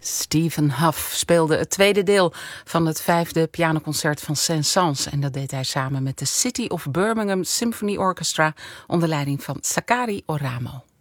Stephen Huff speelde het tweede deel van het 5e pianoconcert van Saint-Saëns. En dat deed hij samen met de City of Birmingham Symphony Orchestra onder leiding van Sakari Oramo.